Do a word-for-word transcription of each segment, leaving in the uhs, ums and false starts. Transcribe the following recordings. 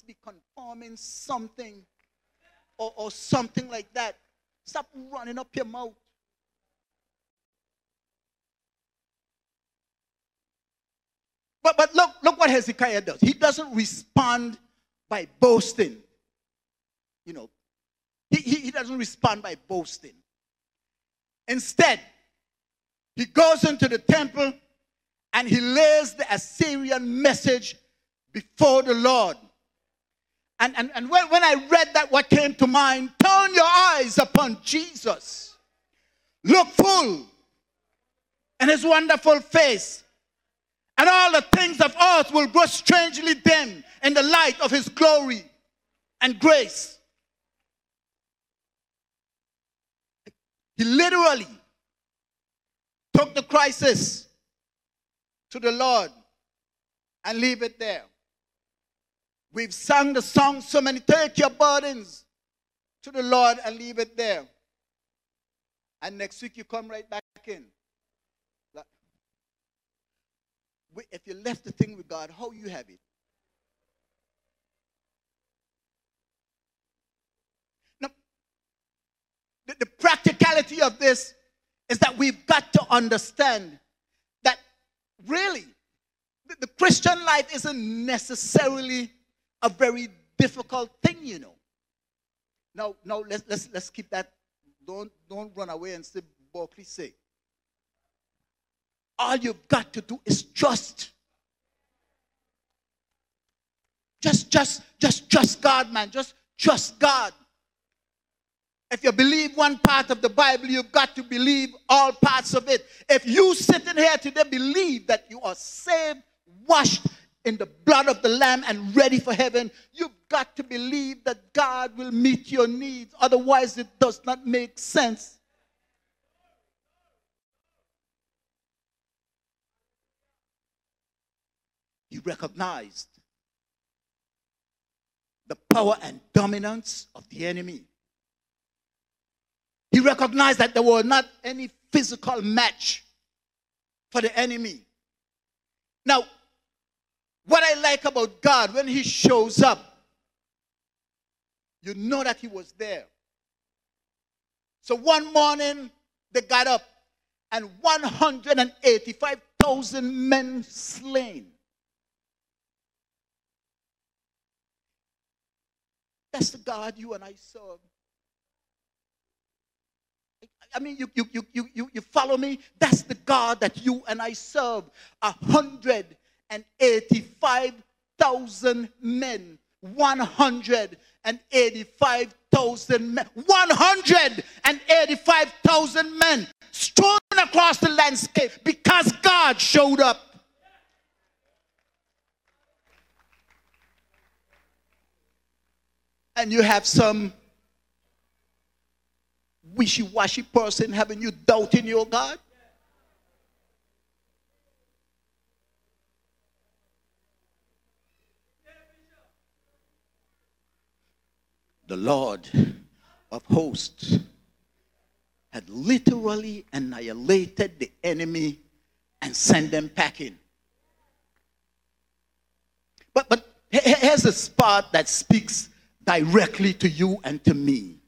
must be conforming something or, or something like that. Stop running up your mouth. But, but look, look what Hezekiah does. He doesn't respond by boasting. You know, he, he, he doesn't respond by boasting. Instead, he goes into the temple and he lays the Assyrian message before the Lord. And, and, and when, when I read that, what came to mind? Turn your eyes upon Jesus. Look full in his wonderful face. And all the things of earth will grow strangely dim in the light of his glory and grace. He literally took the crisis to the Lord and leave it there. We've sung the song so many, take your burdens to the Lord and leave it there. And next week you come right back in. If you left the thing with God, how you have it? Now, the, the practicality of this is that we've got to understand that really the, the Christian life isn't necessarily a very difficult thing, you know. Now, now let's let's let's keep that. Don't don't run away and say Berkeley's sake. All you've got to do is trust. Just, just, just trust God, man. Just trust God. If you believe one part of the Bible, you've got to believe all parts of it. If you sitting here today believe that you are saved, washed in the blood of the Lamb and ready for heaven, you've got to believe that God will meet your needs. Otherwise, it does not make sense. He recognized the power and dominance of the enemy. He recognized that there was not any physical match for the enemy. Now, what I like about God, when he shows up, you know that he was there. So one morning, they got up, and one hundred eighty-five thousand men slain. That's the God you and I serve. I mean, you, you, you, you, you follow me? That's the God that you and I serve. one hundred eighty-five thousand men. one hundred eighty-five thousand men. one hundred eighty-five thousand men strewn across the landscape because God showed up. And you have some wishy-washy person having you doubting your God? The Lord of hosts had literally annihilated the enemy and sent them packing. But, but here's a spot that speaks directly to you and to me.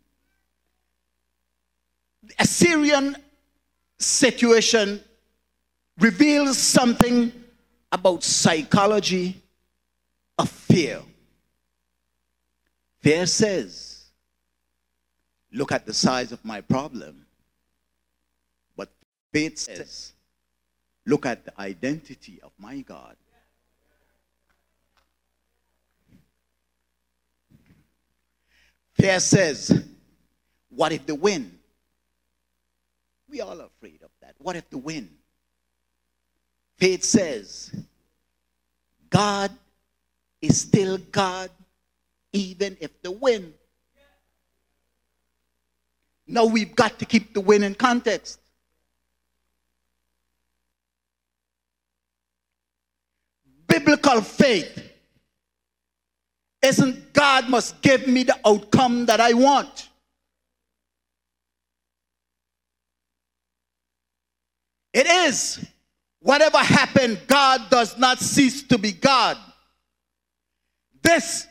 The Assyrian situation reveals something about psychology of fear. Fear says, look at the size of my problem. But faith says, look at the identity of my God. Fear says, what if the win? We all are afraid of that. What if the win? Faith says, God is still God, even if the win. Now we've got to keep the win in context. Biblical faith isn't God must give me the outcome that I want. It is, whatever happened, God does not cease to be God. This